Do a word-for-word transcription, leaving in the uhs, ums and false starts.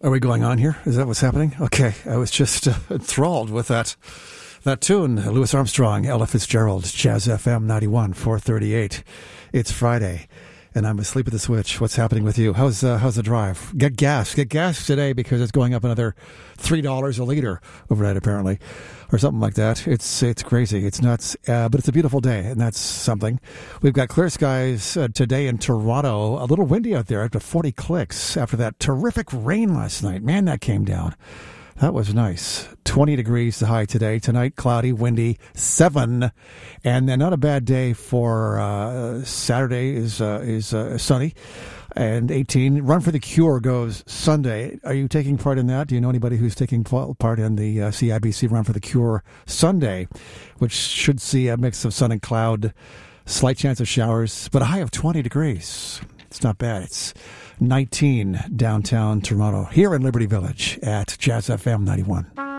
Are we going on here? Is that what's happening? Okay, I was just uh, enthralled with that that tune. Louis Armstrong, Ella Fitzgerald, Jazz F M ninety-one, four thirty-eight. It's Friday, and I'm asleep at the switch. What's happening with you? How's uh, how's the drive? Get gas. Get gas today because it's going up another three dollars a liter overnight, apparently, or something like that. It's it's crazy. It's nuts. Uh, but it's a beautiful day, and that's something. We've got clear skies uh, today in Toronto. A little windy out there, up to forty clicks after that terrific rain last night. Man, that came down. That was nice. twenty degrees the high today. Tonight, cloudy, windy, seven. And then not a bad day for uh, Saturday is uh, is uh, sunny. And eighteen. Run for the Cure goes Sunday. Are you taking part in that? Do you know anybody who's taking part in the uh, C I B C Run for the Cure Sunday, which should see a mix of sun and cloud, slight chance of showers, but a high of twenty degrees. It's not bad. It's nineteen downtown Toronto, here in Liberty Village at Jazz F M ninety-one.